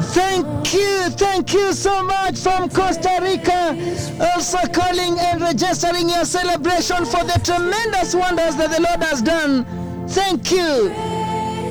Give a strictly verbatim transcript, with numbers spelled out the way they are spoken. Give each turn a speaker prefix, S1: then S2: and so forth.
S1: Thank you, thank you so much from Costa Rica, also calling and registering your celebration for the tremendous wonders that the Lord has done. Thank you.